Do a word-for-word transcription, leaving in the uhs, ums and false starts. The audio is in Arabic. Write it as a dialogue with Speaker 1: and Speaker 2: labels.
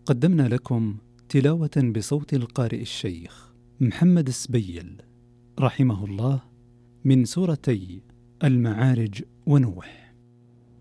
Speaker 1: قدمنا لكم تلاوة بصوت القارئ الشيخ محمد السبيل رحمه الله من سورتي المعارج ونوح.